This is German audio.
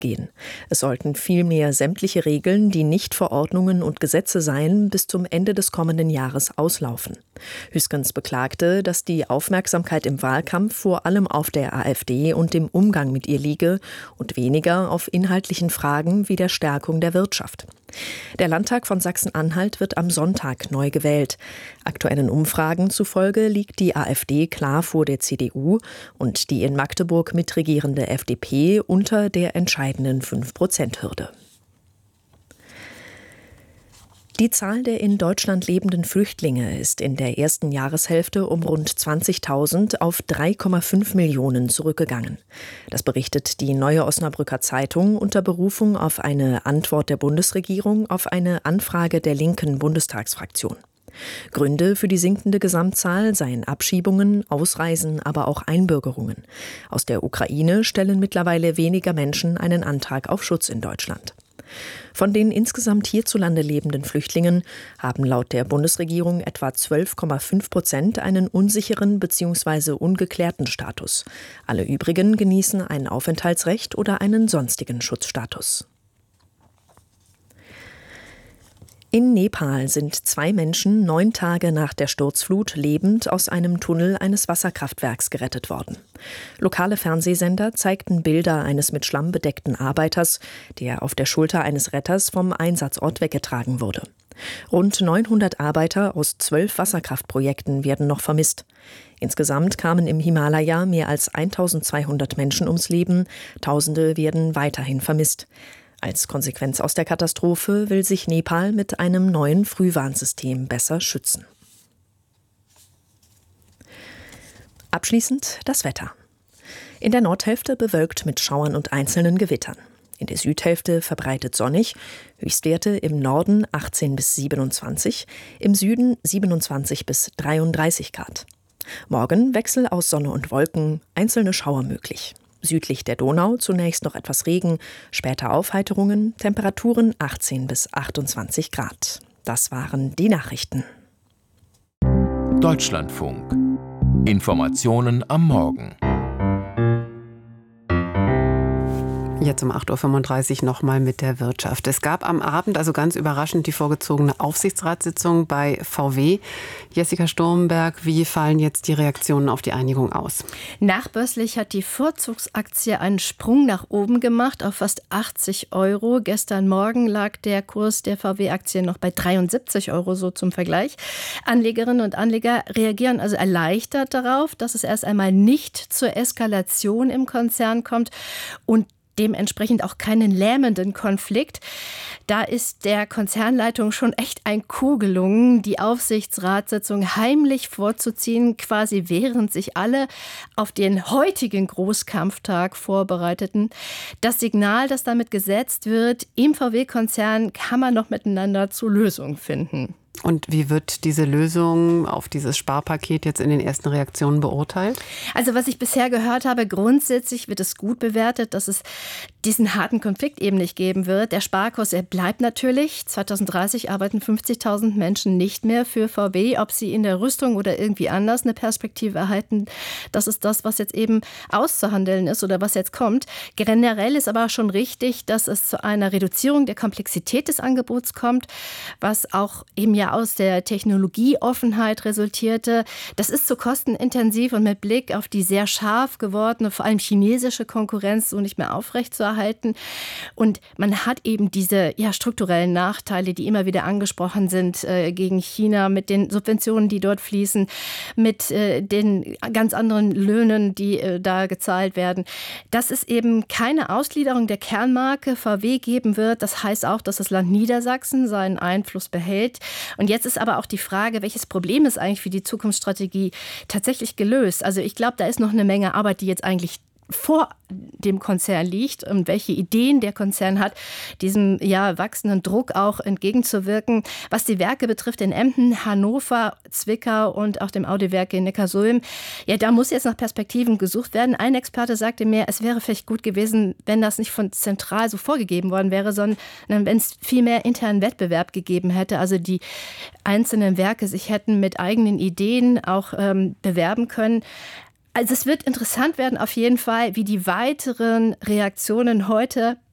gehen. Es sollten vielmehr sämtliche Regeln, die nicht Verordnungen und Gesetze seien, bis zum Ende des kommenden Jahres auslaufen. Hüskens beklagte, dass die Aufmerksamkeit im Wahlkampf vor allem auf der AfD und dem Umgang mit ihr liege und weniger auf inhaltlichen Fragen wie der Stärkung der Wirtschaft. Der Landtag von Sachsen-Anhalt wird am Sonntag neu gewählt. Aktuellen Umfragen zufolge liegt die AfD klar vor der CDU und die in Magdeburg mitregierende FDP unter der entscheidenden 5%-Hürde. Die Zahl der in Deutschland lebenden Flüchtlinge ist in der ersten Jahreshälfte um rund 20.000 auf 3,5 Millionen zurückgegangen. Das berichtet die Neue Osnabrücker Zeitung unter Berufung auf eine Antwort der Bundesregierung auf eine Anfrage der linken Bundestagsfraktion. Gründe für die sinkende Gesamtzahl seien Abschiebungen, Ausreisen, aber auch Einbürgerungen. Aus der Ukraine stellen mittlerweile weniger Menschen einen Antrag auf Schutz in Deutschland. Von den insgesamt hierzulande lebenden Flüchtlingen haben laut der Bundesregierung etwa 12,5% einen unsicheren bzw. ungeklärten Status. Alle übrigen genießen ein Aufenthaltsrecht oder einen sonstigen Schutzstatus. In Nepal sind 2 Menschen 9 Tage nach der Sturzflut lebend aus einem Tunnel eines Wasserkraftwerks gerettet worden. Lokale Fernsehsender zeigten Bilder eines mit Schlamm bedeckten Arbeiters, der auf der Schulter eines Retters vom Einsatzort weggetragen wurde. Rund 900 Arbeiter aus 12 Wasserkraftprojekten werden noch vermisst. Insgesamt kamen im Himalaya mehr als 1200 Menschen ums Leben, Tausende werden weiterhin vermisst. Als Konsequenz aus der Katastrophe will sich Nepal mit einem neuen Frühwarnsystem besser schützen. Abschließend das Wetter. In der Nordhälfte bewölkt mit Schauern und einzelnen Gewittern. In der Südhälfte verbreitet sonnig, Höchstwerte im Norden 18 bis 27, im Süden 27 bis 33 Grad. Morgen Wechsel aus Sonne und Wolken, einzelne Schauer möglich. Südlich der Donau zunächst noch etwas Regen, später Aufheiterungen, Temperaturen 18 bis 28 Grad. Das waren die Nachrichten. Deutschlandfunk. Informationen am Morgen. Jetzt um 8.35 Uhr nochmal mit der Wirtschaft. Es gab am Abend, also ganz überraschend, die vorgezogene Aufsichtsratssitzung bei VW. Jessica Sturmberg, wie fallen jetzt die Reaktionen auf die Einigung aus? Nachbörslich hat die Vorzugsaktie einen Sprung nach oben gemacht auf fast 80 €. Gestern Morgen lag der Kurs der VW-Aktie noch bei 73 €, so zum Vergleich. Anlegerinnen und Anleger reagieren also erleichtert darauf, dass es erst einmal nicht zur Eskalation im Konzern kommt und dementsprechend auch keinen lähmenden Konflikt. Da ist der Konzernleitung schon echt ein Coup gelungen, die Aufsichtsratssitzung heimlich vorzuziehen, quasi während sich alle auf den heutigen Großkampftag vorbereiteten. Das Signal, das damit gesetzt wird, im VW-Konzern kann man noch miteinander zu Lösungen finden. Und wie wird diese Lösung auf dieses Sparpaket jetzt in den ersten Reaktionen beurteilt? Also was ich bisher gehört habe, grundsätzlich wird es gut bewertet, dass es diesen harten Konflikt eben nicht geben wird. Der Sparkurs, er bleibt natürlich. 2030 arbeiten 50.000 Menschen nicht mehr für VW. Ob sie in der Rüstung oder irgendwie anders eine Perspektive erhalten, das ist das, was jetzt eben auszuhandeln ist oder was jetzt kommt. Generell ist aber schon richtig, dass es zu einer Reduzierung der Komplexität des Angebots kommt, was auch eben ja aus der Technologieoffenheit resultierte. Das ist zu kostenintensiv und mit Blick auf die sehr scharf gewordene, vor allem chinesische Konkurrenz so nicht mehr aufrechtzuerhalten. Und man hat eben diese strukturellen Nachteile, die immer wieder angesprochen sind gegen China, mit den Subventionen, die dort fließen, mit den ganz anderen Löhnen, die da gezahlt werden. Dass es eben keine Ausgliederung der Kernmarke VW geben wird, das heißt auch, dass das Land Niedersachsen seinen Einfluss behält. Und jetzt ist aber auch die Frage, welches Problem ist eigentlich für die Zukunftsstrategie tatsächlich gelöst? Also ich glaube, da ist noch eine Menge Arbeit, die jetzt eigentlich vor dem Konzern liegt und welche Ideen der Konzern hat, diesem wachsenden Druck auch entgegenzuwirken. Was die Werke betrifft in Emden, Hannover, Zwickau und auch dem Audi-Werk in Neckarsulm, da muss jetzt nach Perspektiven gesucht werden. Ein Experte sagte mir, es wäre vielleicht gut gewesen, wenn das nicht von zentral so vorgegeben worden wäre, sondern wenn es viel mehr internen Wettbewerb gegeben hätte, also die einzelnen Werke sich hätten mit eigenen Ideen auch bewerben können. Also es wird interessant werden auf jeden Fall, wie die weiteren Reaktionen heute